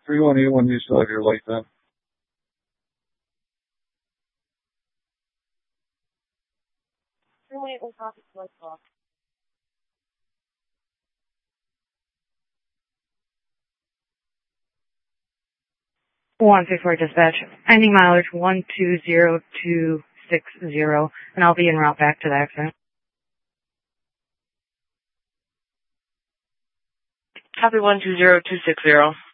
3181, you still have your light then. One 164 dispatch. Ending mileage 120260, and I'll be en route back to the accident. Copy 120260.